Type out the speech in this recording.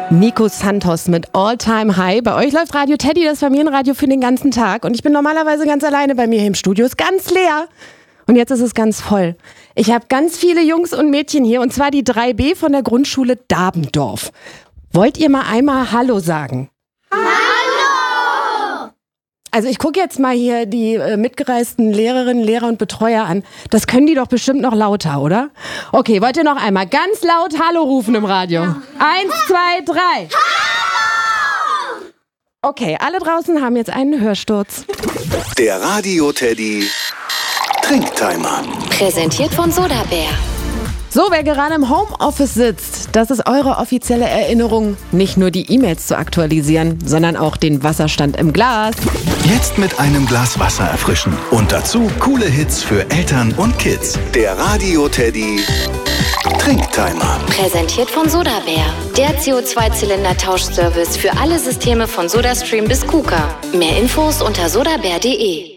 Nico Santos mit All Time High. Bei euch läuft Radio Teddy, das Familienradio für den ganzen Tag. Und ich bin normalerweise ganz alleine bei mir hier im Studio. Ist ganz leer. Und jetzt ist es ganz voll. Ich habe ganz viele Jungs und Mädchen hier, und zwar die 3B von der Grundschule Dabendorf. Wollt ihr mal einmal Hallo sagen? Hallo! Also ich gucke jetzt mal hier die mitgereisten Lehrerinnen, Lehrer und Betreuer an. Das können die doch bestimmt noch lauter, oder? Okay, wollt ihr noch einmal ganz laut Hallo rufen im Radio? 1, 2, 3. Hallo! Okay, alle draußen haben jetzt einen Hörsturz. Der Radio Teddy Trinktimer. Präsentiert von Sodabär. So, wer gerade im Homeoffice sitzt, das ist eure offizielle Erinnerung, nicht nur die E-Mails zu aktualisieren, sondern auch den Wasserstand im Glas. Jetzt mit einem Glas Wasser erfrischen. Und dazu coole Hits für Eltern und Kids. Der Radio Teddy Trinktimer. Präsentiert von Sodabär. Der CO2-Zylinder-Tauschservice für alle Systeme von SodaStream bis KUKA. Mehr Infos unter sodabär.de.